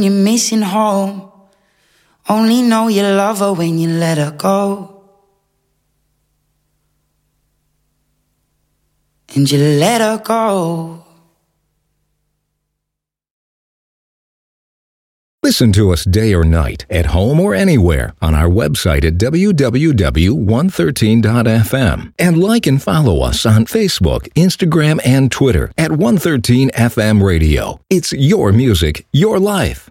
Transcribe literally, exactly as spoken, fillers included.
You're missing home. Only know you love her when you let her go. And you let her go. Listen to us day or night, at home or anywhere, on our website at w w w dot one thirteen dot f m. And like and follow us on Facebook, Instagram, and Twitter at one thirteen F M Radio. It's your music, your life.